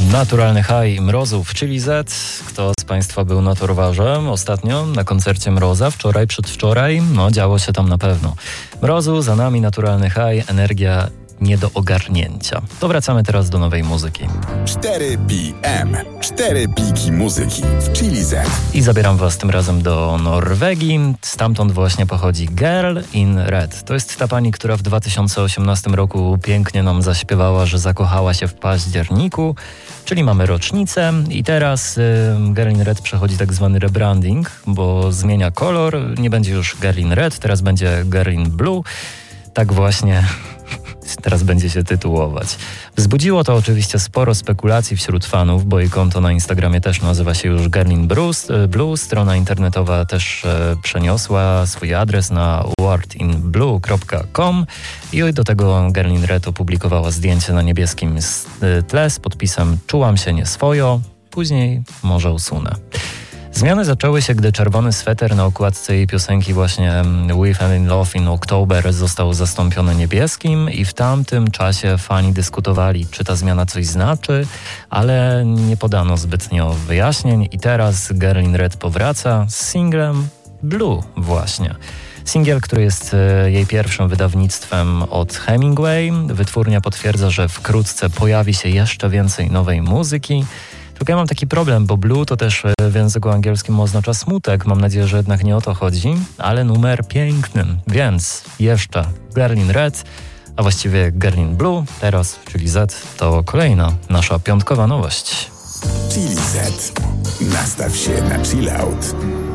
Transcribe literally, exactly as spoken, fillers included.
Naturalny high mrozów, czyli Z. Kto z Państwa był na Torwarze ostatnio na koncercie Mroza? Wczoraj, przedwczoraj? No, działo się tam na pewno. Mrozu, za nami naturalny high, energia nie do ogarnięcia. To wracamy teraz do nowej muzyki. cztery P M. Cztery piki muzyki w Chili Z. I zabieram Was tym razem do Norwegii. Stamtąd właśnie pochodzi Girl in Red. To jest ta pani, która w dwa tysiące osiemnastym roku pięknie nam zaśpiewała, że zakochała się w październiku, czyli mamy rocznicę i teraz y, Girl in Red przechodzi tak zwany rebranding, bo zmienia kolor. Nie będzie już Girl in Red, teraz będzie Girl in Blue. Tak właśnie teraz będzie się tytułować. Wzbudziło to oczywiście sporo spekulacji wśród fanów, bo jej konto na Instagramie też nazywa się już Girl in Blue. Strona internetowa też e, przeniosła swój adres na word in blue kropka com i do tego Girl in Red opublikowała zdjęcie na niebieskim tle z podpisem "Czułam się nieswojo, później może usunę". Zmiany zaczęły się, gdy czerwony sweter na okładce jej piosenki właśnie We Fell in Love in October został zastąpiony niebieskim i w tamtym czasie fani dyskutowali, czy ta zmiana coś znaczy, ale nie podano zbytnio wyjaśnień i teraz Girl in Red powraca z singlem Blue właśnie. Singiel, który jest jej pierwszym wydawnictwem od Hemingway. Wytwórnia potwierdza, że wkrótce pojawi się jeszcze więcej nowej muzyki. Tylko ja mam taki problem, bo blue to też w języku angielskim oznacza smutek. Mam nadzieję, że jednak nie o to chodzi, ale numer piękny. Więc jeszcze Girl in Red, a właściwie Girl in Blue, teraz, czyli Z, to kolejna nasza piątkowa nowość. Chili Z. Nastaw się na chill out.